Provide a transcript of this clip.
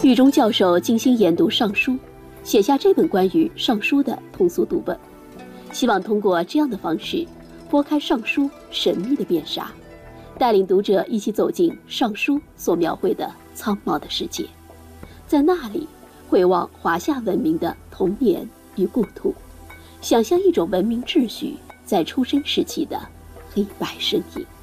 狱中教授精心研读《尚书》，写下这本关于《尚书》的通俗读本，希望通过这样的方式拨开《尚书》神秘的面纱，带领读者一起走进《尚书》所描绘的苍茫的世界，在那里回望华夏文明的童年与故土，想象一种文明秩序在出生时期的黑白身影。